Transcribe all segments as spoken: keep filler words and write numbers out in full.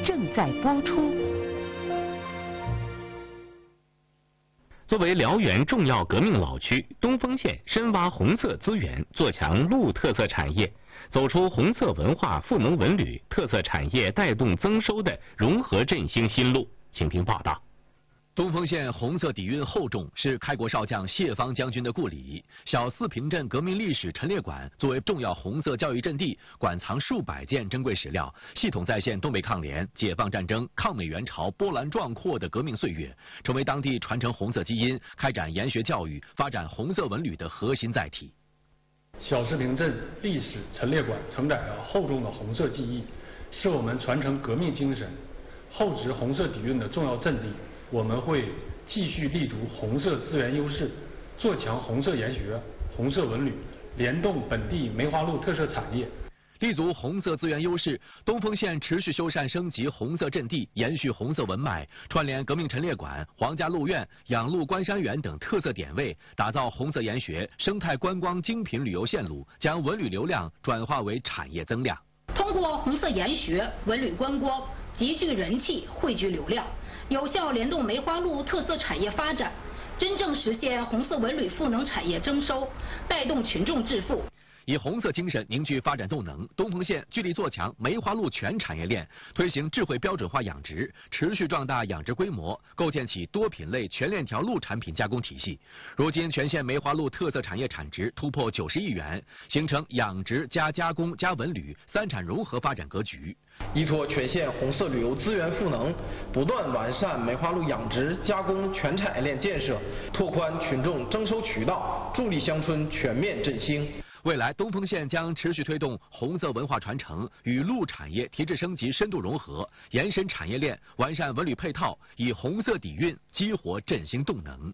正在播出。 作为辽源重要革命老区，东丰县深挖红色资源，做强陆特色产业，走出红色文化赋能文旅、特色产业带动增收的融合振兴新路。请听报道。 东丰县红色底蕴厚重，是开国少将谢芳将军的故里。小四平镇革命历史陈列馆作为重要红色教育阵地，馆藏数百件珍贵史料，系统再现东北抗联、解放战争、抗美援朝波澜壮阔的革命岁月，成为当地传承红色基因、开展研学教育、发展红色文旅的核心载体。 小四平镇历史陈列馆承载了厚重的红色记忆，是我们传承革命精神、厚植红色底蕴的重要阵地。我们会继续立足红色资源优势，做强红色研学、红色文旅，联动本地梅花鹿特色产业。 立足红色资源优势，东丰县持续修缮升级红色阵地，延续红色文脉，串联革命陈列馆、皇家鹿苑、养鹿观山园等特色点位，打造红色研学、生态观光精品旅游线路，将文旅流量转化为产业增量。 通过红色研学、文旅观光集聚人气、汇聚流量，有效联动梅花鹿特色产业发展，真正实现红色文旅赋能产业增收，带动群众致富。 以红色精神凝聚发展动能，东丰县聚力做强梅花鹿全产业链，推行智慧标准化养殖，持续壮大养殖规模，构建起多品类全链条鹿产品加工体系。如今，全县梅花鹿特色产业产值突破九十亿元，形成养殖加加工加文旅三产融合发展格局。 依托全县红色旅游资源赋能，不断完善梅花鹿养殖加工全产业链建设，拓宽群众征收渠道，助力乡村全面振兴。 未来，东丰县将持续推动红色文化传承与鹿产业提质升级深度融合，延伸产业链，完善文旅配套，以红色底蕴激活振兴动能。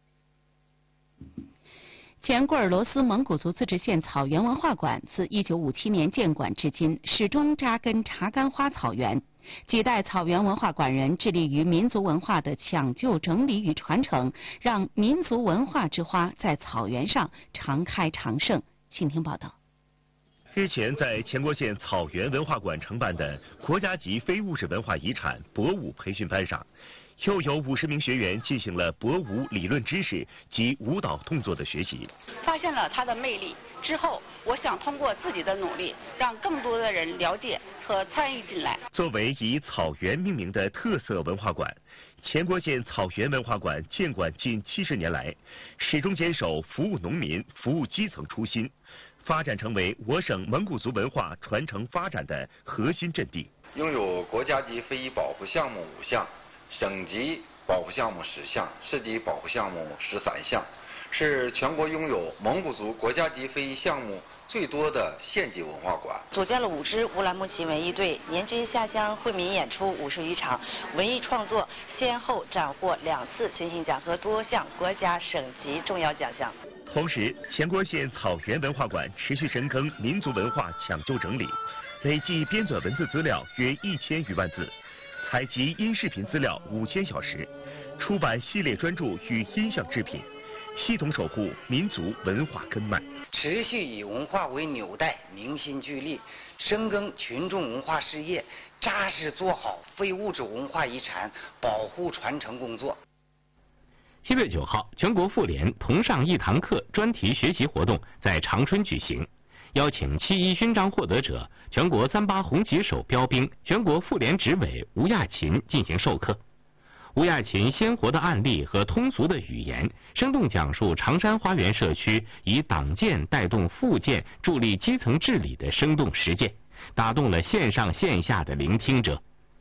前鄂尔多斯蒙古族自治县草原文化馆自一九五七年建馆至今，始终扎根查干花草原。几代草原文化馆人致力于民族文化的抢救、整理与传承，让民族文化之花在草原上常开常盛。请听报道。 日前，在前国县草原文化馆承办的国家级非物质文化遗产博舞培训班上，又有五十名学员进行了博舞理论知识及舞蹈动作的学习。 发现了它的魅力之后，我想通过自己的努力，让更多的人了解和参与进来。 作为以草原命名的特色文化馆，前国县草原文化馆建馆近七十年来，始终坚守服务农民、服务基层初心，发展成为我省蒙古族文化传承发展的核心阵地。 拥有国家级非遗保护项目五项，省级保护项目十项，市级保护项目十三项，是全国拥有蒙古族国家级非遗项目最多的县级文化馆。 组建了五支乌兰牧骑文艺队，年均下乡惠民演出五十余场，文艺创作先后斩获两次群星奖和多项国家省级重要奖项。 同时，前国县草原文化馆持续深耕民族文化抢救整理，累计编纂文字资料约一千余万字，采集音视频资料五千小时，出版系列专著与音像制品，系统守护民族文化根脉。 持续以文化为纽带，凝心聚力，深耕群众文化事业，扎实做好非物质文化遗产保护传承工作。 七月九号，全国妇联同上一堂课专题学习活动在长春举行，邀请七一勋章获得者、全国三八红旗手标兵、全国妇联执委吴亚琴进行授课。吴亚琴鲜活的案例和通俗的语言，生动讲述长山花园社区以党建带动复建、助力基层治理的生动实践，打动了线上线下的聆听者。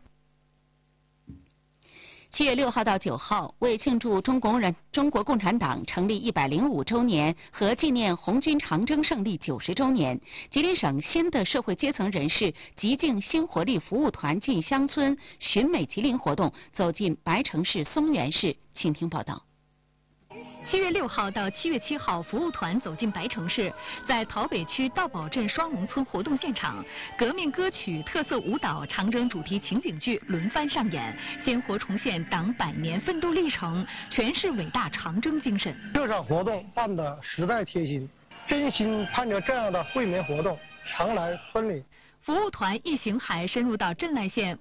七月六号到九号，为庆祝中国人中国共产党成立一百零五周年和纪念红军长征胜利九十周年，吉林省新的社会阶层人士极境新活力服务团进乡村寻美吉林活动走进白城市松原市。请听报道。 七月六号到七月七号，服务团走进白城市，在桃北区道堡镇双龙村活动现场，革命歌曲、特色舞蹈、长征主题情景剧轮番上演，鲜活重现党百年奋斗历程，诠释伟大长征精神。 这场活动办得实在贴心，真心盼着这样的惠民活动常来村里。 服务团一行还深入到镇濑县